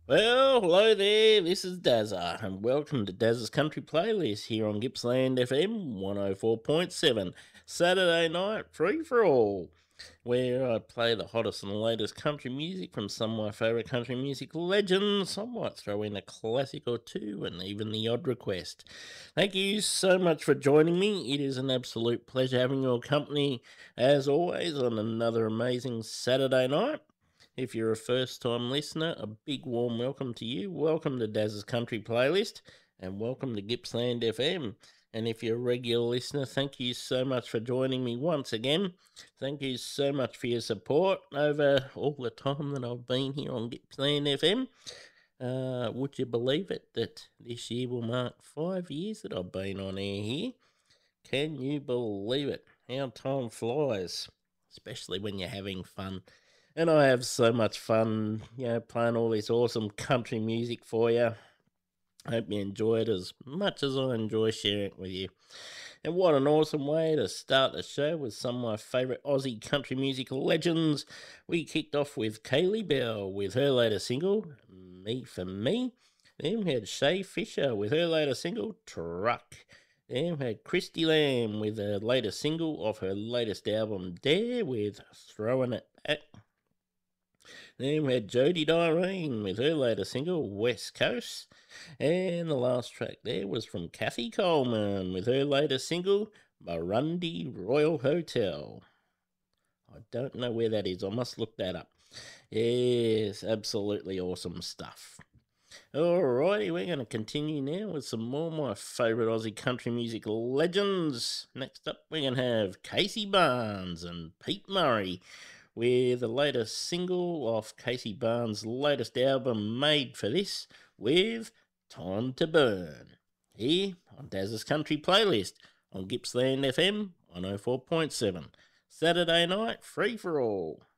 Well, hello there. This is Dazza, and welcome to Dazza's Country Playlist here on Gippsland FM 104.7, Saturday night free for all, where I play the hottest and latest country music from some of my favourite country music legends. I might throw in a classic or two and even the odd request. Thank you so much for joining me. It is an absolute pleasure having your company, as always, on another amazing Saturday night. If you're a first time listener, a big warm welcome to you. Welcome to Daz's Country Playlist and welcome to Gippsland FM. And if you're a regular listener, thank you so much for joining me once again. Thank you so much for your support over all the time that I've been here on Gippsland FM. Would you believe it that this year will mark 5 years that I've been on air here? Can you believe it? How time flies, especially when you're having fun. And I have so much fun, playing all this awesome country music for you. Hope you enjoy it as much as I enjoy sharing it with you. And what an awesome way to start the show with some of my favourite Aussie country music legends. We kicked off with Kaylee Bell with her latest single, Me for Me. Then we had Shay Fisher with her latest single, Truck. Then we had Christy Lamb with her latest single off her latest album, Dare, with Throwing It Back. Then we had Jody Dyrene with her latest single, West Coast. And the last track there was from Kathy Coleman with her latest single, Burundi Royal Hotel. I don't know where that is. I must look that up. Yes, absolutely awesome stuff. Alrighty, we're going to continue now with some more of my favourite Aussie country music legends. Next up, we're going to have Casey Barnes and Pete Murray with the latest single off Casey Barnes' latest album, Made for This, with Time to Burn. Here on Daz's Country Playlist on Gippsland FM 104.7. Saturday night, free for all.